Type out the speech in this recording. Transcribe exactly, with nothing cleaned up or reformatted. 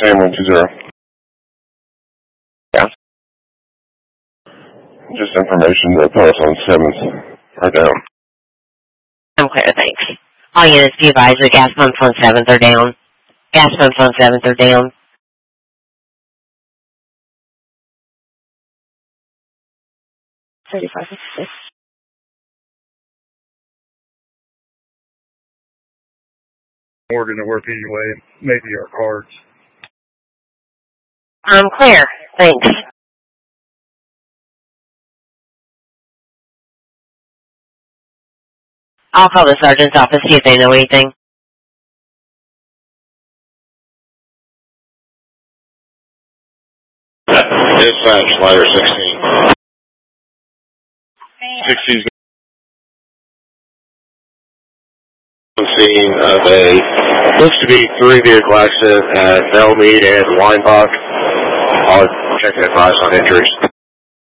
Sam one two zero. Yeah. Just information that posts on sevens are down. I'm clear, thanks. All units be advised that gas pumps on seventh are down. Gas pumps on seventh are down. thirty-five fifty-six. We're going to work anyway. Maybe our cards. I'm clear, thanks. I'll call the sergeant's office, see if they know anything. Dispatch, ladder sixteen. sixties. Scene of a, looks to be three vehicle accident at Bellmead and Weinbach. I'll check and advise on injuries.